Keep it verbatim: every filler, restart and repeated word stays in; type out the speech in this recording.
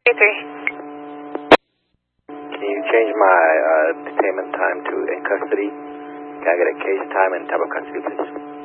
three. Can you change my uh, detainment time to in custody? Can I get a case time and type of custody, please?